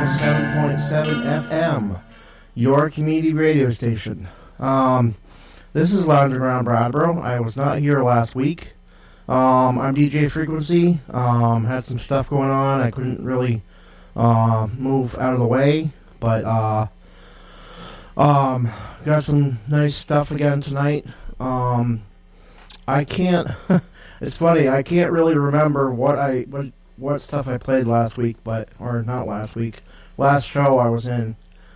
107.7 FM, your community radio station. This is Lounge Around Brattleboro. I was not here last week. I'm DJ Frequency. Had some stuff going on. I couldn't really move out of the way, but got some nice stuff again tonight. I can't. It's funny. I can't really remember what stuff I played last week, or not last week. Last show I was in.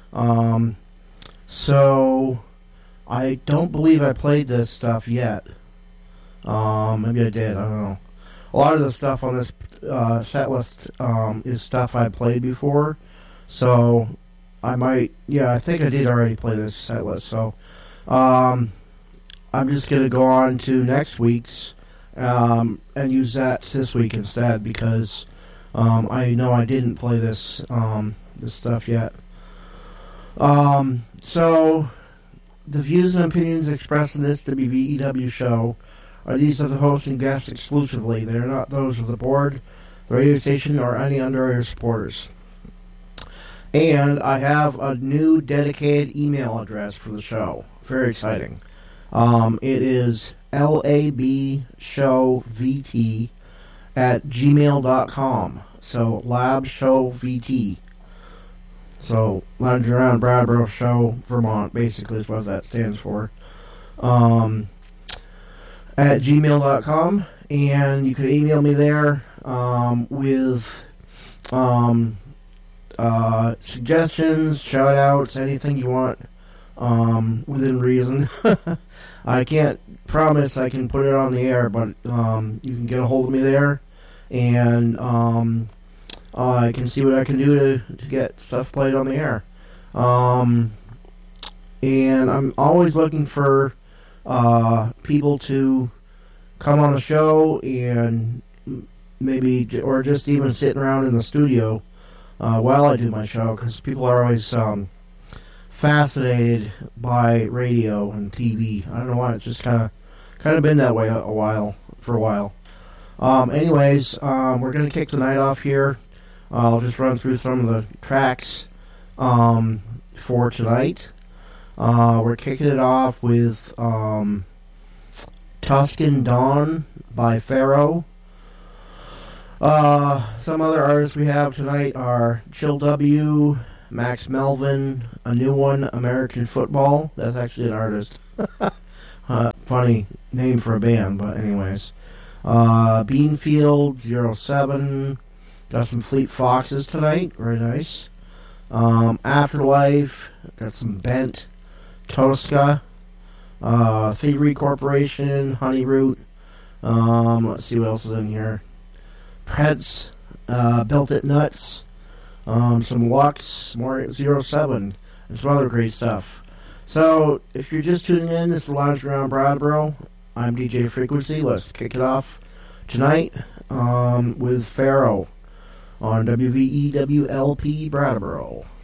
So I don't believe I played this stuff yet. Maybe I did. I don't know. A lot of the stuff on this set list is stuff I played before. So I might. Yeah, I think I did already play this set list. So I'm just gonna go on to next week's. And use that this week instead because I know I didn't play this stuff yet. So the views and opinions expressed in this WVEW show are these of the host and guests exclusively. They are not those of the board, the radio station, or any underwriter supporters. And I have a new dedicated email address for the show. Very exciting. It is labshowvt@gmail.com. So labshowvt. So Lounge Around Brattleboro Show Vermont, basically is what that stands for. At gmail.com, and you can email me there with suggestions, shout outs, anything you want within reason. I can't promise I can put it on the air, but you can get a hold of me there, and I can see what I can do to get stuff played on the air. And I'm always looking for people to come on the show and maybe, or just even sitting around in the studio while I do my show, because people are always fascinated by radio and TV. I don't know why, it's just kind of been that way for a while. Anyways, we're gonna kick the night off here. I'll just run through some of the tracks for tonight. We're kicking it off with Tuscan Dawn by Pharaoh. Some other artists we have tonight are Chill W, Max Melvin, a new one, American Football. That's actually an artist. Funny name for a band, but anyways. Beanfield 07. Got some Fleet Foxes tonight. Very nice. Afterlife. Got some Bent. Tosca. Thievery Corporation. Honeyroot. Let's see what else is in here. Preds. Built It Nuts. Some Lux, more 07, and some other great stuff. So, if you're just tuning in, this is Lounge Around Brattleboro. I'm DJ Frequency. Let's kick it off tonight with Pharaoh on WVEWLP Brattleboro.